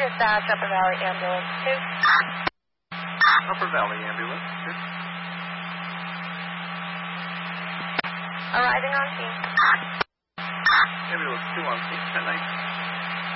dispatch, Upper Valley Ambulance 2. Upper Valley Ambulance 2. Arriving on scene. Ambulance 2 on scene, 10-9.